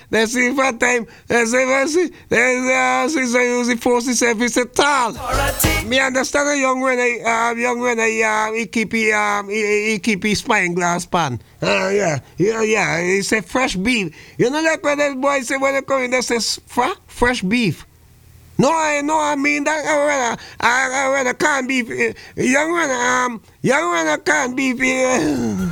Let's see if I time. Let's see. Since I use the force itself, it's a tall. Me understand a young when he keep his spyglass pan. Yeah. It's a fresh beef. You know like when that boy say when they come in, they say fresh beef. No, I mean that I rather can't beef. Young one, can't beef.